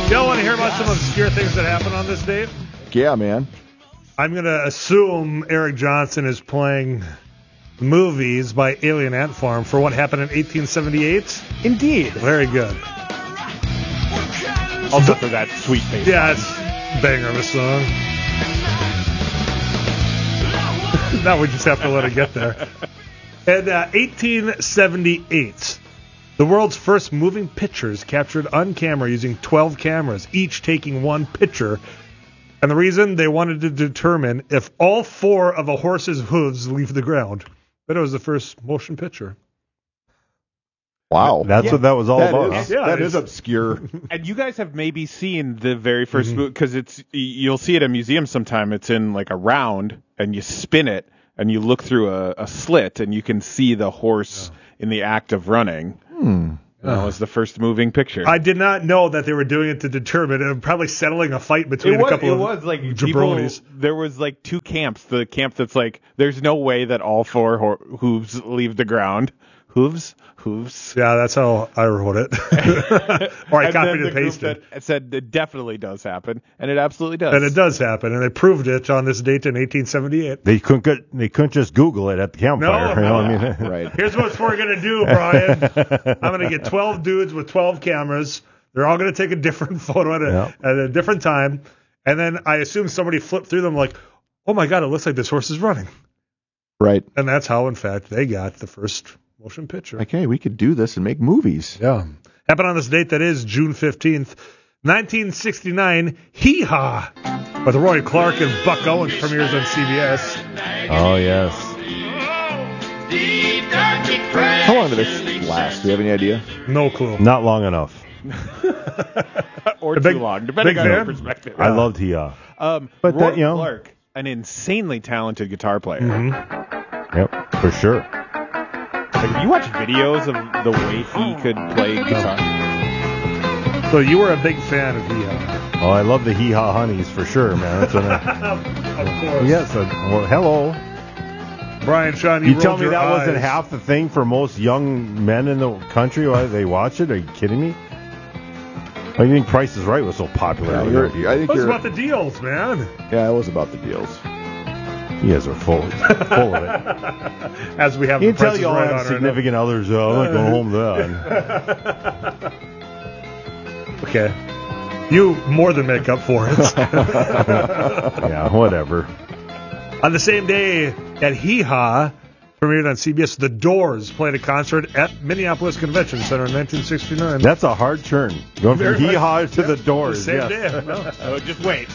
Y'all want to hear about some obscure things that happened on this date? Yeah, man. I'm going to assume Eric Johnson is playing Movies by Alien Ant Farm for what happened in 1878. Indeed. Very good. Also for that sweet bass. Yeah, it's a banger of a song. Now we just have to let it get there. In 1878, the world's first moving pictures captured on camera using 12 cameras, each taking one picture. And the reason, they wanted to determine if all four of a horse's hooves leave the ground. But it was the first motion picture. Wow. That's what that was all about. That is obscure. And you guys have maybe seen the very first movie, because you'll see it at museums sometime. It's in like a round, and you spin it, and you look through a slit, and you can see the horse in the act of running. That was the first moving picture. I did not know that they were doing it to determine it. Probably settling a fight between a couple of jabronis. There was like two camps. The camp that's like, there's no way that all four hooves leave the ground. Hooves. Yeah, that's how I wrote it. Or I copied and pasted. It said it definitely does happen, and it absolutely does. And it does happen, and they proved it on this date in 1878. They couldn't just Google it at the campfire. Right. Here's what we're going to do, Brian. I'm going to get 12 dudes with 12 cameras. They're all going to take a different photo at a different time. And then I assume somebody flipped through them like, oh, my God, it looks like this horse is running. Right. And that's how, in fact, they got the first motion picture. Like, hey, we could do this and make movies. Yeah. Happened on this date that is June 15th, 1969. Hee-Haw with Roy Clark and Buck Owens premieres on CBS. Oh, yes. How long did this last? Do you have any idea? No clue. Not long enough. Or too long, depending on your perspective. I loved Hee-Haw. But Roy Clark, an insanely talented guitar player. Yep, for sure. Like, you watch videos of the way he could play guitar. So you were a big fan of Hee-Haw. Oh, I love the Hee-Haw Honeys for sure, man. That's what Of course. yes. Well, hello. Brian, Sean, You tell me your that wasn't eyes. half the thing for most young men in the country? Why they watch it? Are you kidding me? Why do you think Price is Right was so popular? I think It was you're. about the deals, man. Yeah, it was about the deals. You guys are full of it. As we have You the can tell Price is you all Right have on right now. significant others. I'm not going home to that. Okay. You more than make up for it. Yeah, whatever. On the same day that Hee-Haw premiered on CBS, The Doors played a concert at Minneapolis Convention Center in 1969. That's a hard turn. Going from Very much. Hee-Haw to the The Doors. same yes. day. No. Oh, just wait.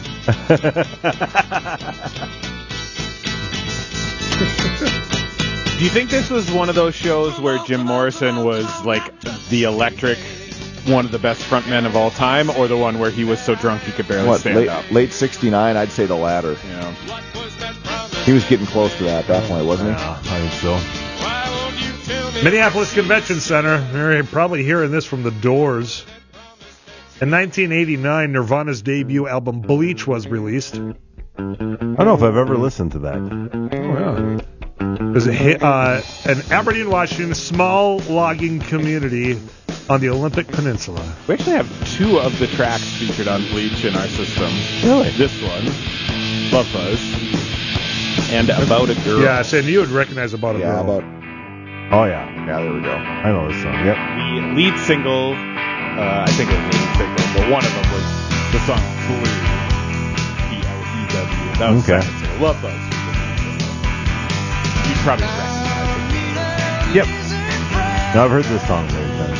Do you think this was one of those shows where Jim Morrison was like the electric, one of the best frontmen of all time, or the one where he was so drunk he could barely stand up? Late 69, I'd say the latter. Yeah. He was getting close to that, definitely, wasn't he? Yeah, I think so. Minneapolis Convention Center. You're probably hearing this from The Doors. In 1989, Nirvana's debut album Bleach was released. I don't know if I've ever listened to that. Oh, yeah. It was an Aberdeen, Washington, small logging community on the Olympic Peninsula. We actually have two of the tracks featured on Bleach in our system. Really? This one, Love Buzz, and About a Girl. Yeah, and you would recognize About a Yeah, Girl. Oh, yeah. Yeah, there we go. I know this song. Yep. The lead single, I think it was the lead single, but one of them was the song Blue. B-L-E-W. That was the Okay. second single. Love Buzz. You probably recognize it. Yep. Now, I've heard this song many times.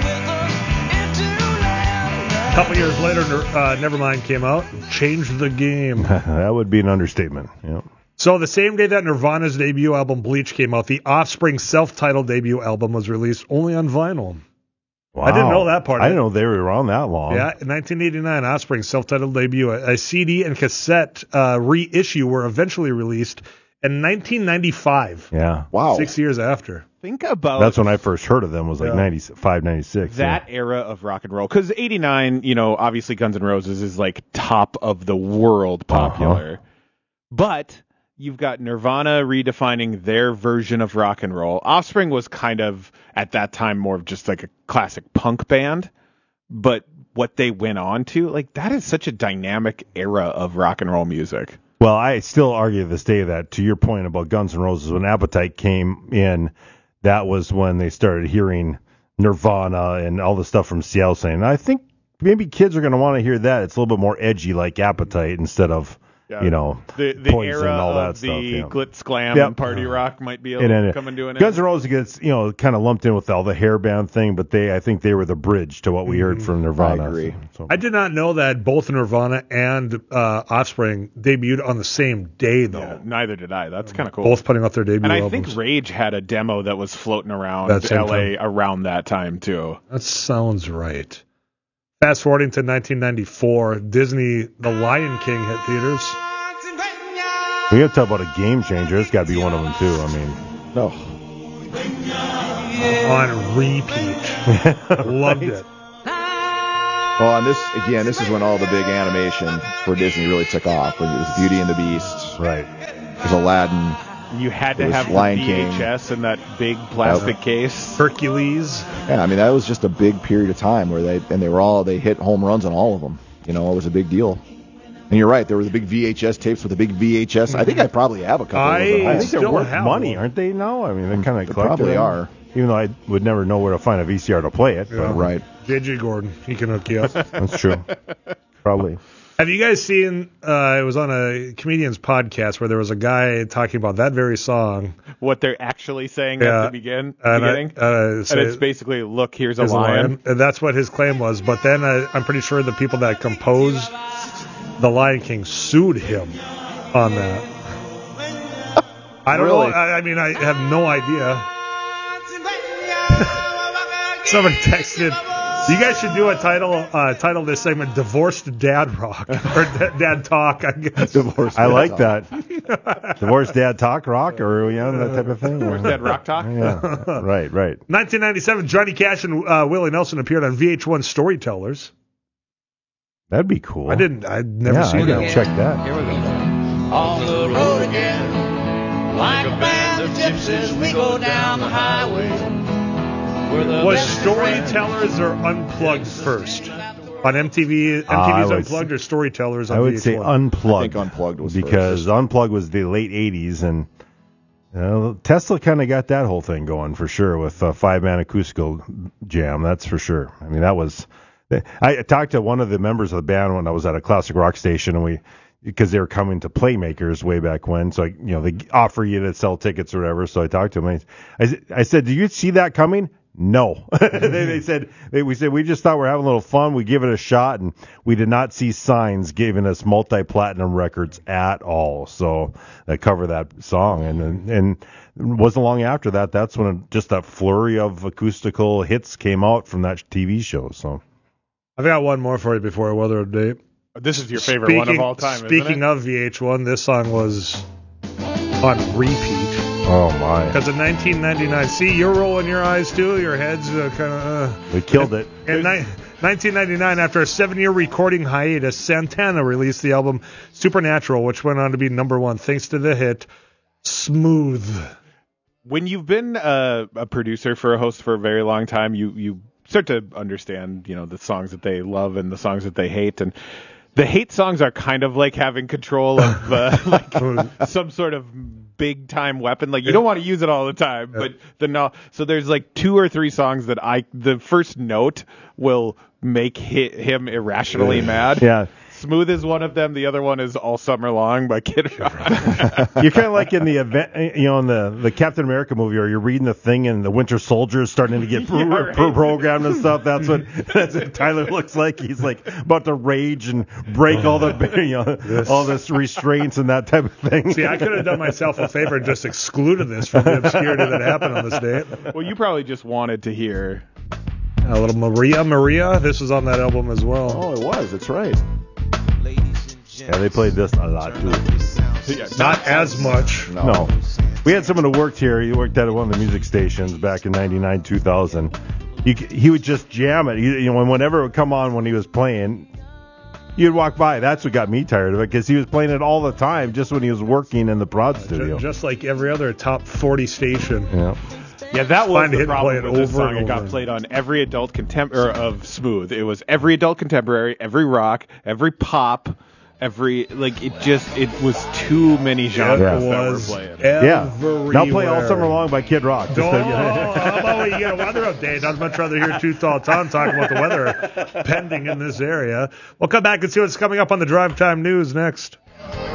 A couple years later, Nevermind came out and changed the game. That would be an understatement. Yep. So the same day that Nirvana's debut album Bleach came out, the Offspring self-titled debut album was released only on vinyl. Wow. I didn't know that part. I didn't know they were around that long. Yeah, in 1989, Offspring's self-titled debut, a CD and cassette reissue were eventually released in 1995. Yeah. Wow. 6 years after. Think about That's when I first heard of them, was like Yeah. 95, 96. that era of rock and roll. Because 89, obviously Guns N' Roses is like top of the world popular. But you've got Nirvana redefining their version of rock and roll. Offspring was kind of, at that time, more of just like a classic punk band. But what they went on to, like, that is such a dynamic era of rock and roll music. Well, I still argue to this day that, to your point about Guns N' Roses, when Appetite came in, that was when they started hearing Nirvana and all the stuff from Seattle saying, I think maybe kids are going to want to hear that. It's a little bit more edgy like Appetite instead of, the Poison era and all that of stuff. The glitz glam Yep. and party rock might be coming to an end. Guns N' Roses gets, kind of lumped in with all the hair band thing, but I think they were the bridge to what we heard from Nirvana. I agree. So. I did not know that both Nirvana and Offspring debuted on the same day, though. Yeah, neither did I. That's kind of cool. Both putting out their debut and I albums. think Rage had a demo that was floating around That same LA around that time, too. That sounds right. Fast forwarding to 1994, Disney The Lion King hit theaters. We have to talk about a game changer. It's got to be one of them, too. I mean, On repeat. Loved it. Well, and this is when all the big animation for Disney really took off. When it was Beauty and the Beast, right. it was Aladdin. You had to It was have the Lion King. VHS in that big plastic case. Hercules. Yeah, I mean, that was just a big period of time where they hit home runs on all of them. It was a big deal. And you're right, there were the big VHS tapes with the big VHS. I think I probably have a couple of them. I think they're still worth have money, one. aren't they now? I mean, they're kind of They probably are. Even though I would never know where to find a VCR to play it. Yeah. But Right. J.J. Gordon. He can hook you up. that's true. Probably. Have you guys seen, it was on a comedian's podcast where there was a guy talking about that very song. What they're actually saying Yeah. at the beginning. And And it's basically, look, here's a There's lion. And that's what his claim was. But then I'm pretty sure the people that composed The Lion King sued him on that. I don't Really? know. I mean, I have no idea. Somebody texted, you guys should do a title this segment, Divorced Dad Rock. Or Dad Talk, I guess. I like that. Divorced Dad Talk Rock or that type of thing. Where's that rock talk? Yeah. Right. 1997, Johnny Cash and Willie Nelson appeared on VH1 Storytellers. That'd be cool. I'd never seen I'd that. check that. Here we go. On the road again, like a band of gypsies, we go down the highway. We're the Was best Storytellers or Unplugged first? On MTV, I MTV's would Unplugged or Storytellers on I would VH1? say Unplugged. I think Unplugged was because first. Unplugged was the late 80s, and Tesla kind of got that whole thing going for sure with a 5-man acoustical jam. That's for sure. I mean, that was. I talked to one of the members of the band when I was at a classic rock station, and because they were coming to Playmakers way back when, so they offer you to sell tickets or whatever. So I talked to them. I said, "Do you see that coming?" No. we said we just thought we're having a little fun. We give it a shot, and we did not see signs giving us multi-platinum records at all. So I cover that song, and it wasn't long after that. That's when just that flurry of acoustical hits came out from that TV show. So I've got one more for you before our weather update. This is your favorite one of all time, Speaking isn't it? of VH1, this song was on repeat. oh my, Because in 1999, see, you're rolling your eyes too. Your head's kind of. we killed it. In 1999, after a 7-year recording hiatus, Santana released the album Supernatural, which went on to be number one thanks to the hit Smooth. When you've been a producer for a host for a very long time, you start to understand, the songs that they love and the songs that they hate. And the hate songs are kind of like having control of some sort of big time weapon. Like, you don't want to use it all the time, but so there's like 2 or 3 songs that the first note will make him irrationally mad. Yeah. Smooth is one of them. The other one is All Summer Long by Kid Rock. You're kind of like in the event, in the Captain America movie, or you're reading the thing and the Winter Soldier is starting to get programmed and stuff. That's what Tyler looks like. He's like about to rage and break all the all this restraints and that type of thing. See, I could have done myself a favor and just excluded this from the obscurity that happened on this date. Well, you probably just wanted to hear. A little Maria. This was on that album as well. Oh, it was. That's right. Yeah, they played this a lot too. Not as much. No. We had someone who worked here. He worked at one of the music stations back in 99, 2000. He would just jam it. Whenever it would come on when he was playing, you'd walk by. That's what got me tired of it, because he was playing it all the time just when he was working in the prod studio. Just like every other top 40 station. Yeah. Yeah, that was Find it the and play problem it with this over song. and It got over. played on every adult of Smooth. It was every adult contemporary, every rock, every pop, it was too many genres that were playing. Everywhere. Now play All Summer Long by Kid Rock. How about we get a weather update? I'd much rather hear Tooth Tall Tom talking about the weather pending in this area. We'll come back and see what's coming up on the Drive Time News next.